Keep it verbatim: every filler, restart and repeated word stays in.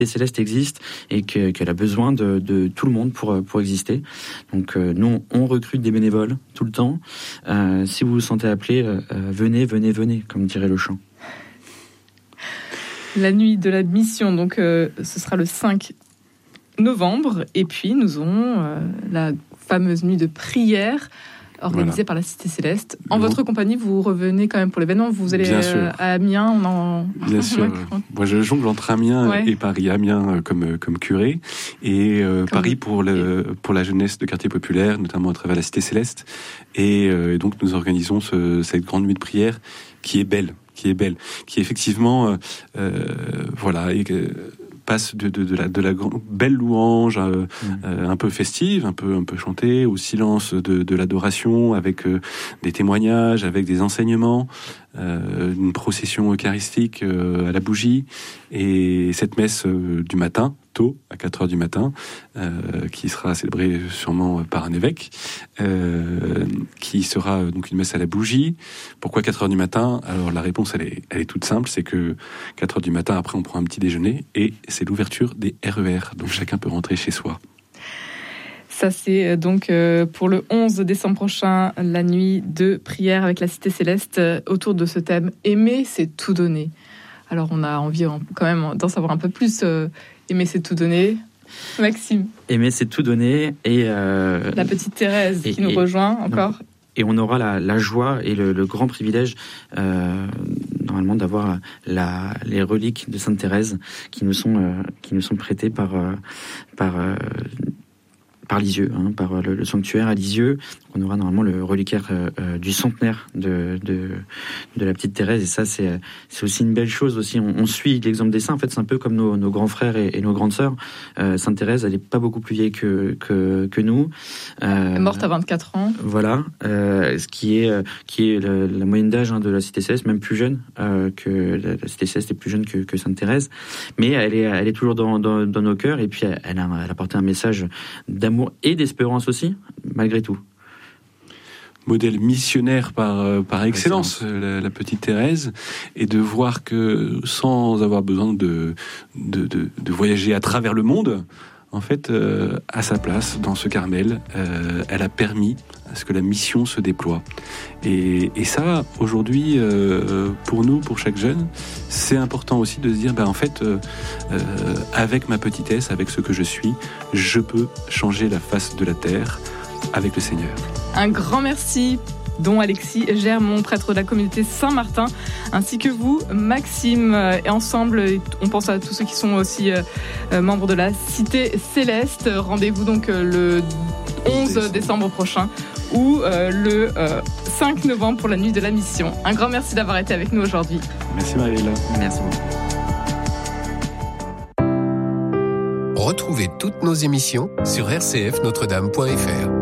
Céleste existe et que, qu'elle a besoin de, de tout le monde pour, pour exister. Donc euh, nous, on recrute des bénévoles tout le temps. Euh, si vous vous sentez appelé, euh, venez, venez, venez, comme dirait le chant. La nuit de la mission, donc euh, ce sera le cinq novembre. Et puis nous aurons euh, la fameuse nuit de prière organisée voilà. par la Cité Céleste. En bon. votre compagnie, vous revenez quand même pour l'événement. Vous allez euh, à Amiens. On en... Bien sûr. Moi, je jongle entre Amiens ouais. et Paris. Amiens comme, comme curé et euh, comme Paris pour, le, pour la jeunesse de quartier populaire, notamment à travers la Cité Céleste. Et, euh, et donc, nous organisons ce, cette grande nuit de prière qui est belle, qui est belle, qui est effectivement, euh, voilà, et, euh, passe de, de, de, la, de la belle louange euh, mmh. euh, un peu festive, un peu, un peu chantée, au silence de, de l'adoration, avec euh, des témoignages, avec des enseignements, euh, une procession eucharistique euh, à la bougie, et cette messe euh, du matin, tôt, à quatre heures du matin, euh, qui sera célébrée sûrement par un évêque, euh, qui sera donc une messe à la bougie. Pourquoi quatre heures du matin ? Alors la réponse, elle est, elle est toute simple, c'est que quatre heures du matin, après on prend un petit déjeuner, et c'est l'ouverture des R E R, donc chacun peut rentrer chez soi. Ça, c'est donc pour le onze décembre prochain, la nuit de prière avec la Cité Céleste, autour de ce thème « Aimer, c'est tout donner ». Alors on a envie quand même d'en savoir un peu plus. Aimer, c'est tout donner. Maxime. Aimer, c'est tout donner. Et euh, la petite Thérèse et, qui nous et, rejoint encore. Et on aura la, la joie et le, le grand privilège, euh, normalement, d'avoir la, les reliques de Sainte Thérèse qui nous sont, euh, qui nous sont prêtées par, euh, par, euh, par Lisieux, hein, par le, le sanctuaire à Lisieux. On aura normalement le reliquaire euh, du centenaire de, de, de la petite Thérèse, et ça c'est, c'est aussi une belle chose aussi. On, on suit l'exemple des saints, en fait c'est un peu comme nos, nos grands frères et, et nos grandes sœurs. Euh, Sainte Thérèse, elle n'est pas beaucoup plus vieille que, que, que nous. Euh, elle est morte à vingt-quatre ans. Voilà, euh, ce qui est, qui est la, la moyenne d'âge hein, de la Cité Céleste, même plus jeune euh, que la, la Cité Céleste est plus jeune que, que Sainte Thérèse, mais elle est, elle est toujours dans, dans, dans nos cœurs, et puis elle, elle, a, elle a porté un message d'amour et d'espérance aussi, malgré tout. Modèle missionnaire par, par excellence, la, la petite Thérèse, et de voir que sans avoir besoin de, de, de, de voyager à travers le monde, en fait, euh, à sa place, dans ce Carmel, euh, elle a permis à ce que la mission se déploie. Et, et ça, aujourd'hui, euh, pour nous, pour chaque jeune, c'est important aussi de se dire, ben, en fait, euh, euh, avec ma petitesse, avec ce que je suis, je peux changer la face de la terre avec le Seigneur. Un grand merci, dont Alexis Germont, prêtre de la communauté Saint-Martin, ainsi que vous, Maxime. Et ensemble, on pense à tous ceux qui sont aussi euh, membres de la Cité Céleste. Rendez-vous donc le onze décembre prochain ou euh, le euh, cinq novembre pour la nuit de la mission. Un grand merci d'avoir été avec nous aujourd'hui. Merci Marie-Léla. Merci beaucoup. Retrouvez toutes nos émissions sur r c f notre dame point f r.